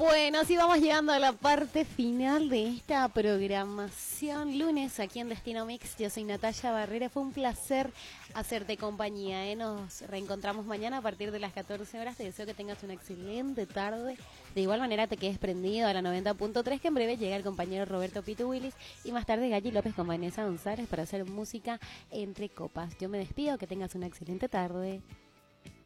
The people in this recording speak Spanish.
Bueno, así vamos llegando a la parte final de esta programación lunes aquí en Destino Mix. Yo soy Natalia Barrera, fue un placer hacerte compañía, ¿eh? Nos reencontramos mañana a partir de las 14 horas. Te deseo que tengas una excelente tarde. De igual manera te quedes prendido a la 90.3, que en breve llega el compañero Roberto Pitu Willis y más tarde Galli López con Vanessa González para hacer música entre copas. Yo me despido, que tengas una excelente tarde.